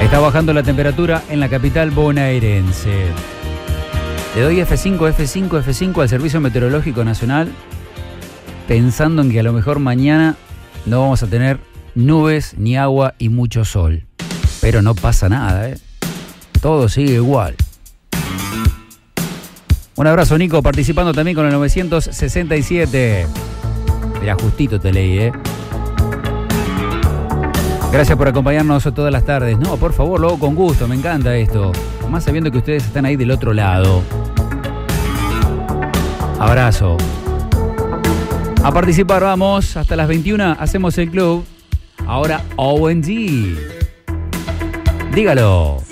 Está bajando la temperatura en la capital bonaerense. Le doy F5 al Servicio Meteorológico Nacional, pensando en que a lo mejor mañana no vamos a tener nubes, ni agua y mucho sol. Pero no pasa nada, ¿eh? Todo sigue igual. Un abrazo, Nico, participando también con el 967. Mirá, justito te leí, ¿eh? Gracias por acompañarnos todas las tardes. No, por favor, luego con gusto, me encanta esto. Más sabiendo que ustedes están ahí del otro lado. Abrazo. A participar, vamos. Hasta las 21 hacemos el club. Ahora ONG. Dígalo.